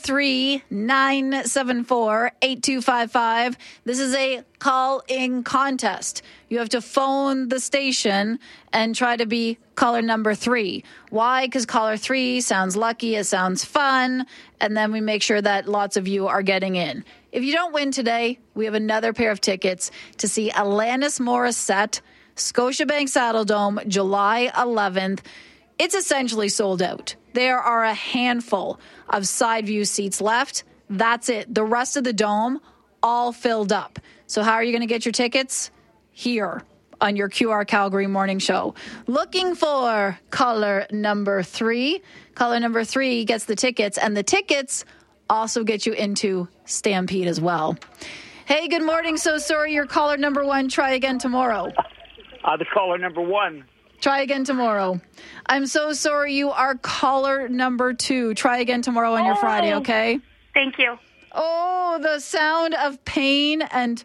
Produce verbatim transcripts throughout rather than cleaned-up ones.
three, nine seven four, eight two five five. This is a call-in contest. You have to phone the station and try to be caller number three. Why? Because caller three sounds lucky, it sounds fun, and then we make sure that lots of you are getting in. If you don't win today, we have another pair of tickets to see Alanis Morissette, Scotiabank Saddledome, July eleventh. It's essentially sold out. There are a handful of side view seats left. That's it. The rest of the dome, all filled up. So how are you going to get your tickets? Here on your Q R Calgary Morning Show. Looking for caller number three. Caller number three gets the tickets, and the tickets also get you into Stampede as well. Hey, good morning. So sorry, you're caller number one. Try again tomorrow. Uh, the caller number one. Try again tomorrow. I'm so sorry, you are caller number two. Try again tomorrow on your Oh. Friday, okay? Thank you. Oh, the sound of pain and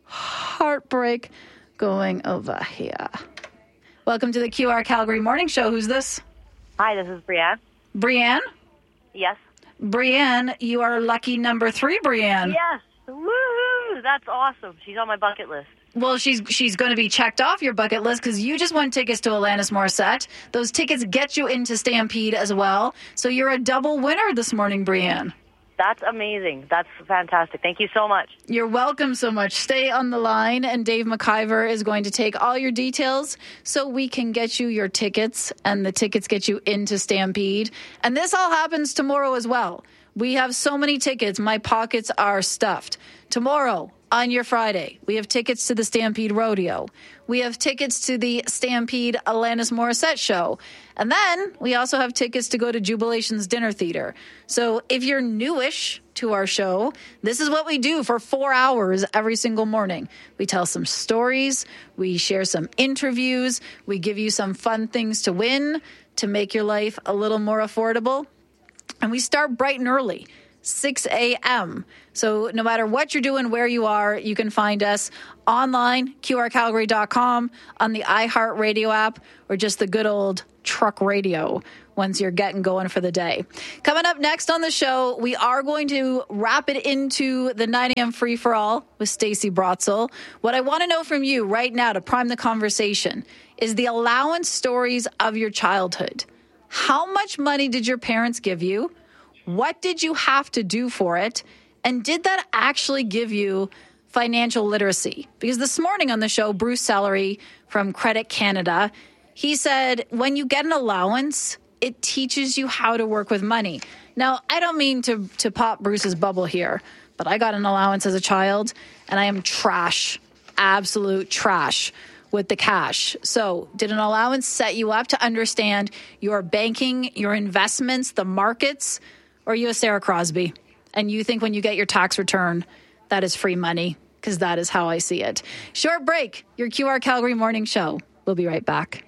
heartbreak going over here. Welcome to the Q R Calgary Morning Show. Who's this? Hi, this is Brianne. Brianne? Yes. Brianne, you are lucky number three, Brianne. Yes. Woohoo! That's awesome. She's on my bucket list. Well, she's she's going to be checked off your bucket list because you just won tickets to Alanis Morissette. Those tickets get you into Stampede as well. So you're a double winner this morning, Brianne. That's amazing. That's fantastic. Thank you so much. You're welcome so much. Stay on the line, and Dave McIver is going to take all your details so we can get you your tickets, and the tickets get you into Stampede. And this all happens tomorrow as well. We have so many tickets. My pockets are stuffed. Tomorrow, on your Friday, we have tickets to the Stampede Rodeo. We have tickets to the Stampede Alanis Morissette show. And then we also have tickets to go to Jubilation's Dinner Theater. So if you're newish to our show, this is what we do for four hours every single morning. We tell some stories. We share some interviews. We give you some fun things to win to make your life a little more affordable. And we start bright and early, six a.m. So no matter what you're doing, where you are, you can find us online, Q R Calgary dot com, on the iHeartRadio app, or just the good old truck radio once you're getting going for the day. Coming up next on the show, we are going to wrap it into the nine a.m. free-for-all with Stacey Brotzel. What I want to know from you right now to prime the conversation is the allowance stories of your childhood. How much money did your parents give you? What did you have to do for it? And did that actually give you financial literacy? Because this morning on the show, Bruce Sellery from Credit Canada, he said, when you get an allowance, it teaches you how to work with money. Now, I don't mean to, to pop Bruce's bubble here, but I got an allowance as a child, and I am trash, absolute trash with the cash. So did an allowance set you up to understand your banking, your investments, the markets, or are you a Sarah Crosby? And you think when you get your tax return, that is free money? Because that is how I see it. Short break, your Q R Calgary Morning Show. We'll be right back.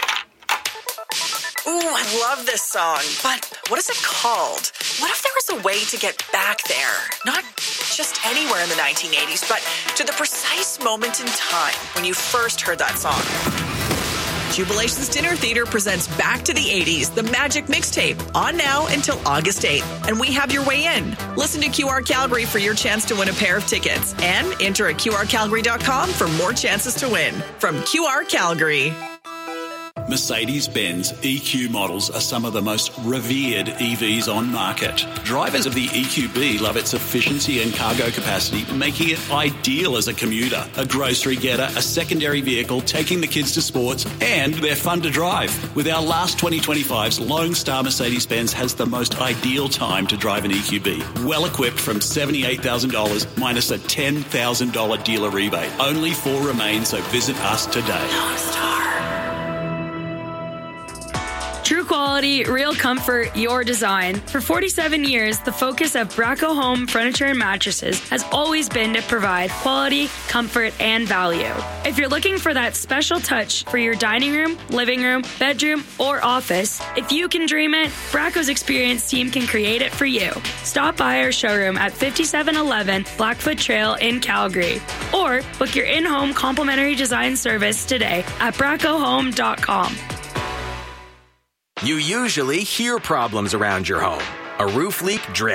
Ooh, I love this song, but what is it called? What if there was a way to get back there? Not just anywhere in the nineteen eighties, but to the precise moment in time when you first heard that song. Jubilation's Dinner Theater presents Back to the eighties, the Magic Mixtape, on now until August eighth. And we have your way in. Listen to Q R Calgary for your chance to win a pair of tickets. And enter at Q R Calgary dot com for more chances to win. From Q R Calgary. Mercedes-Benz E Q models are some of the most revered E Vs on market. Drivers of the E Q B love its efficiency and cargo capacity, making it ideal as a commuter, a grocery getter, a secondary vehicle, taking the kids to sports, and they're fun to drive. With our last twenty twenty-fives, Lone Star Mercedes-Benz has the most ideal time to drive an E Q B. Well equipped from seventy-eight thousand dollars minus a ten thousand dollars dealer rebate. Only four remain, so visit us today. Lone Star. True quality, real comfort, your design. For forty-seven years, the focus of Bracco Home Furniture and Mattresses has always been to provide quality, comfort, and value. If you're looking for that special touch for your dining room, living room, bedroom, or office, if you can dream it, Bracco's experienced team can create it for you. Stop by our showroom at fifty-seven eleven Blackfoot Trail in Calgary, or book your in-home complimentary design service today at bracco home dot com. You usually hear problems around your home. A roof leak drips.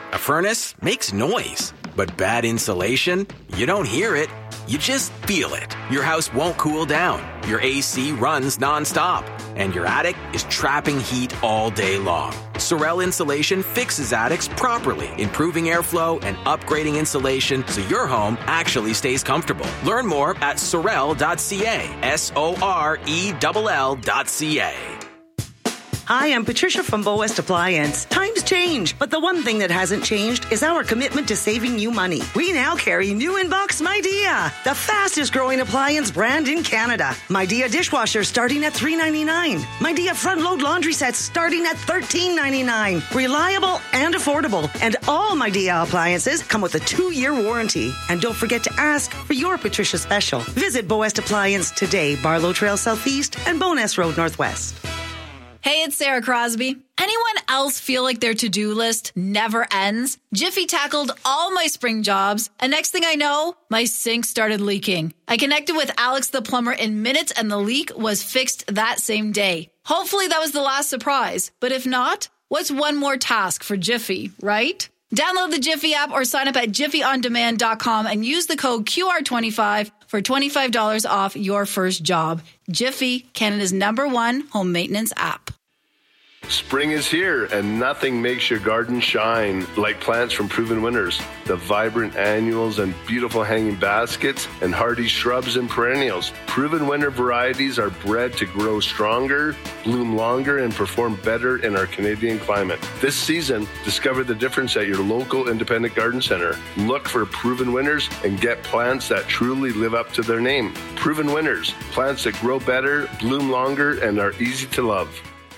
A furnace makes noise, but bad insulation, you don't hear it. You just feel it. Your house won't cool down. Your A C runs nonstop. And your attic is trapping heat all day long. Sorel Insulation fixes attics properly, improving airflow and upgrading insulation so your home actually stays comfortable. Learn more at sorel dot c a. S O R E L L dot C A. Hi, I'm Patricia from Bow West Appliance. Times change, but the one thing that hasn't changed is our commitment to saving you money. We now carry new inbox MyDia, the fastest growing appliance brand in Canada. MyDia dishwasher starting at three dollars and ninety-nine cents. MyDia front load laundry sets starting at thirteen dollars and ninety-nine cents. Reliable and affordable. And all MyDia appliances come with a two-year warranty. And don't forget to ask for your Patricia special. Visit Bow West Appliance today, Barlow Trail Southeast and Bowness Road Northwest. Hey, it's Sarah Crosby. Anyone else feel like their to-do list never ends? Jiffy tackled all my spring jobs, and next thing I know, my sink started leaking. I connected with Alex the plumber in minutes, and the leak was fixed that same day. Hopefully that was the last surprise, but if not, what's one more task for Jiffy, right? Download the Jiffy app or sign up at jiffy on demand dot com and use the code Q R twenty-five for twenty-five dollars off your first job. Jiffy, Canada's number one home maintenance app. Spring is here, and nothing makes your garden shine like plants from Proven Winners. The vibrant annuals and beautiful hanging baskets and hardy shrubs and perennials. Proven Winner varieties are bred to grow stronger, bloom longer, and perform better in our Canadian climate. This season, discover the difference at your local independent garden center. Look for Proven Winners and get plants that truly live up to their name. Proven Winners, plants that grow better, bloom longer, and are easy to love.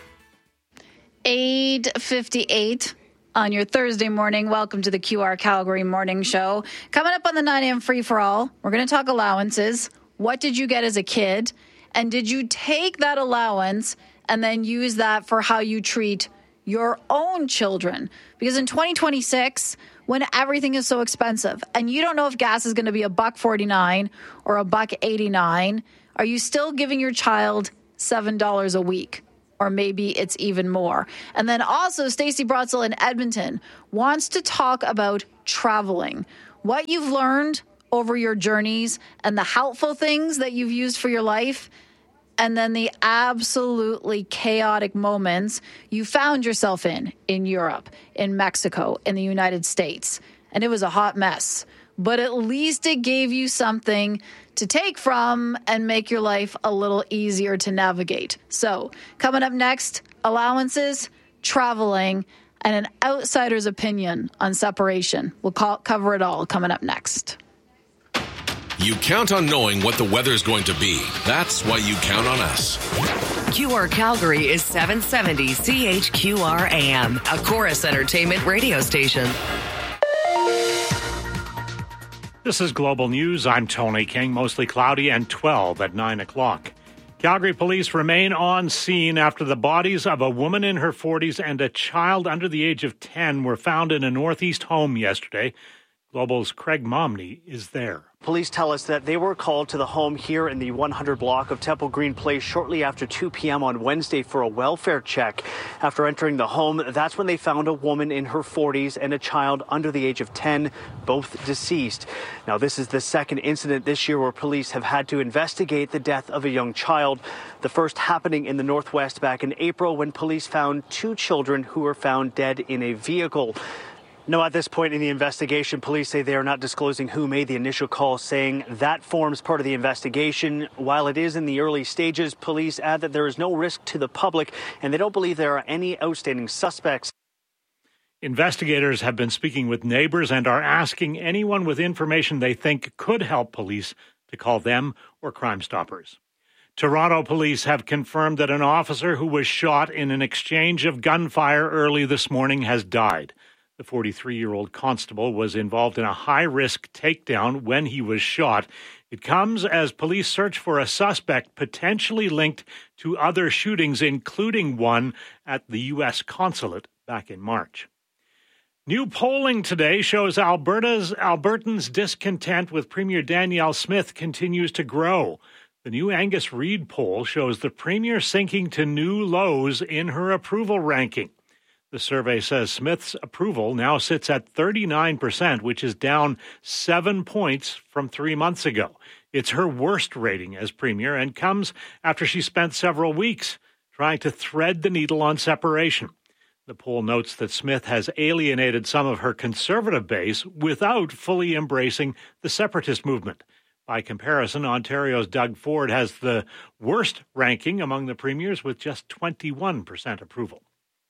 eight fifty-eight on your Thursday morning. Welcome to the Q R Calgary Morning Show. Coming up on the nine a.m. free-for-all, we're going to talk allowances. What did you get as a kid? And did you take that allowance and then use that for how you treat your own children? Because in twenty twenty-six, when everything is so expensive and you don't know if gas is going to be a buck forty-nine or a buck eighty-nine, are you still giving your child seven dollars a week? Or maybe it's even more. And then also, Stacey Brotzel in Edmonton wants to talk about traveling, what you've learned over your journeys and the helpful things that you've used for your life, and then the absolutely chaotic moments you found yourself in, in Europe, in Mexico, in the United States. And it was a hot mess. But at least it gave you something to take from and make your life a little easier to navigate. So, coming up next, allowances, traveling, and an outsider's opinion on separation. We'll call, cover it all coming up next. You count on knowing what the weather's going to be. That's why you count on us. Q R Calgary is seven seventy C H Q R A M, a Chorus Entertainment radio station. This is Global News. I'm Tony King. Mostly cloudy and twelve at nine o'clock. Calgary police remain on scene after the bodies of a woman in her forties and a child under the age of ten were found in a northeast home yesterday. Global's Craig Momney is there. Police tell us that they were called to the home here in the one hundred block of Temple Green Place shortly after two p.m. on Wednesday for a welfare check. After entering the home, that's when they found a woman in her forties and a child under the age of ten, both deceased. Now, this is the second incident this year where police have had to investigate the death of a young child. The first happening in the Northwest back in April when police found two children who were found dead in a vehicle. No, at this point in the investigation, police say they are not disclosing who made the initial call, saying that forms part of the investigation. While it is in the early stages, police add that there is no risk to the public and they don't believe there are any outstanding suspects. Investigators have been speaking with neighbors and are asking anyone with information they think could help police to call them or Crime Stoppers. Toronto police have confirmed that an officer who was shot in an exchange of gunfire early this morning has died. The forty-three-year-old constable was involved in a high-risk takedown when he was shot. It comes as police search for a suspect potentially linked to other shootings, including one at the U S consulate back in March. New polling today shows Alberta's Albertans' discontent with Premier Danielle Smith continues to grow. The new Angus Reid poll shows the Premier sinking to new lows in her approval ranking. The survey says Smith's approval now sits at thirty-nine percent, which is down seven points from three months ago. It's her worst rating as premier and comes after she spent several weeks trying to thread the needle on separation. The poll notes that Smith has alienated some of her conservative base without fully embracing the separatist movement. By comparison, Ontario's Doug Ford has the worst ranking among the premiers with just twenty-one percent approval.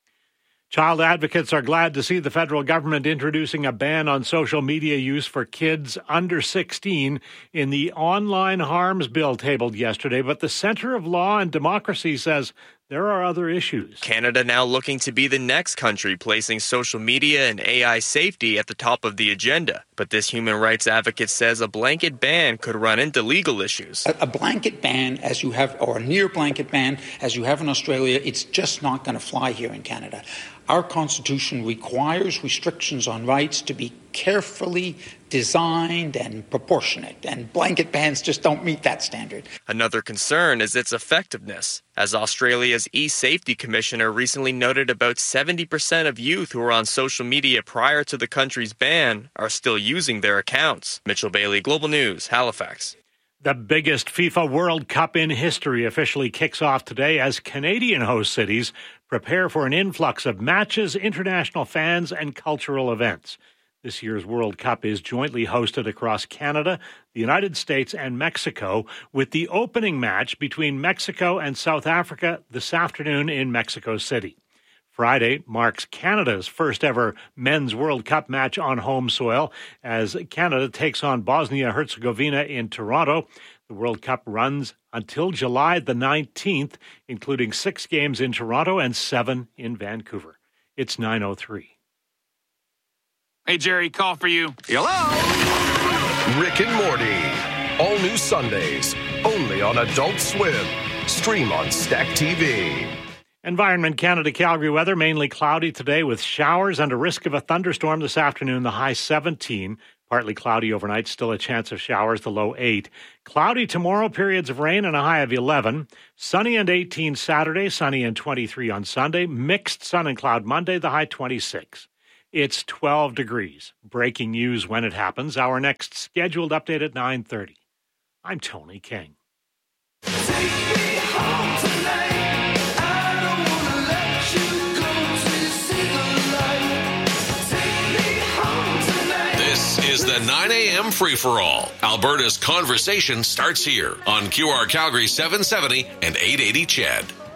Child advocates are glad to see the federal government introducing a ban on social media use for kids under sixteen in the online harms bill tabled yesterday, but the Centre of Law and Democracy says there are other issues. Canada now looking to be the next country placing social media and A I safety at the top of the agenda. But this human rights advocate says a blanket ban could run into legal issues. A, a blanket ban, as you have, or a near blanket ban, as you have in Australia, it's just not going to fly here in Canada. Our Constitution requires restrictions on rights to be carefully designed and proportionate, and blanket bans just don't meet that standard. Another concern is its effectiveness. As Australia's e-safety commissioner recently noted, about seventy percent of youth who were on social media prior to the country's ban are still using their accounts. Mitchell Bailey, Global News, Halifax. The biggest FIFA World Cup in history officially kicks off today as Canadian host cities prepare for an influx of matches, international fans, and cultural events. This year's World Cup is jointly hosted across Canada, the United States, and Mexico, with the opening match between Mexico and South Africa this afternoon in Mexico City. Friday marks Canada's first ever men's World Cup match on home soil as Canada takes on Bosnia-Herzegovina in Toronto. The World Cup runs until July the nineteenth, including six games in Toronto and seven in Vancouver. It's nine oh three. Hey, Jerry, call for you. Hello? Rick and Morty. All new Sundays, only on Adult Swim. Stream on Stack T V. Environment Canada Calgary weather, mainly cloudy today with showers and a risk of a thunderstorm this afternoon, the high seventeen. Partly cloudy overnight, still a chance of showers, the low eight. Cloudy tomorrow, periods of rain and a high of eleven. Sunny and eighteen Saturday, sunny and twenty-three on Sunday. Mixed sun and cloud Monday, the high twenty-six. It's twelve degrees. Breaking news when it happens. Our next scheduled update at nine thirty. I'm Tony King. Take me home tonight. Is the nine a.m. free-for-all. Alberta's conversation starts here on Q R Calgary seven seventy and eight eighty C H E D.